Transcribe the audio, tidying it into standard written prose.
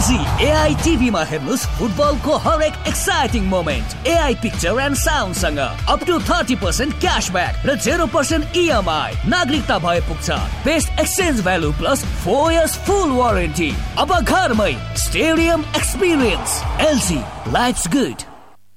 LG AI टिभीमा हेर्नुस् फुटबलको हरेक exciting moment. AI picture and sound सँग अप टु 30% क्याशब्याक र 0% EMI। नागरिकता भए पुग्छ। Best exchange value plus 4 years फुल वारेन्टी। अब घरमै stadium experience. LG, lives good.